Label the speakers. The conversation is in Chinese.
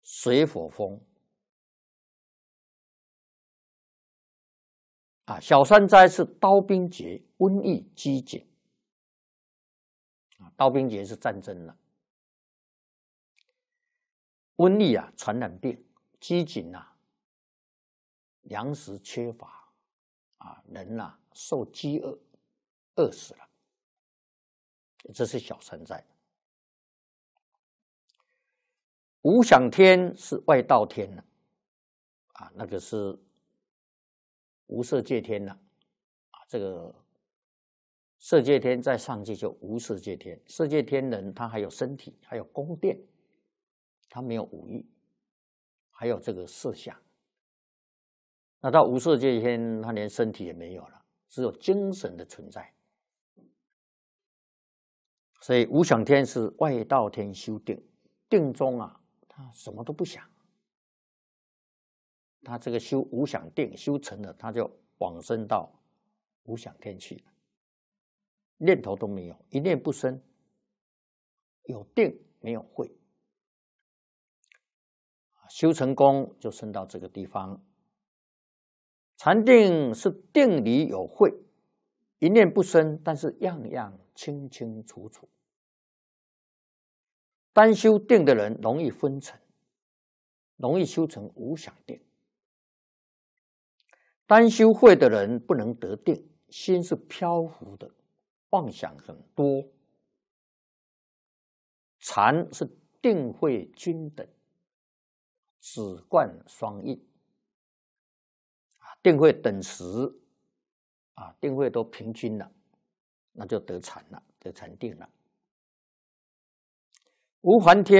Speaker 1: 水火风啊，小三灾是刀兵劫、瘟疫、饥馑啊，刀兵劫是战争了，瘟疫啊，传染病，饥馑啊，粮食缺乏啊，人啊受饥饿，饿死了，这是小三灾。无想天是外道天了啊，那个是无色界天了啊，这个色界天在上界就无色界天，色界天人他还有身体，还有宫殿，他没有五欲，还有这个色相。那到无色界天，他连身体也没有了，只有精神的存在。所以无想天是外道天修定，定中啊，他什么都不想，他这个修无想定修成了，他就往生到无想天去了，念头都没有，一念不生，有定没有慧，修成功就升到这个地方。禅定是定里有慧，一念不生，但是样样清清楚楚。单修定的人容易昏沉，容易修成无想定。单修慧的人不能得定，心是漂浮的，妄想很多。禅是定慧均等，止观双运。定慧等时啊，定慧都平均了，那就得禅了，得禅定了。无还天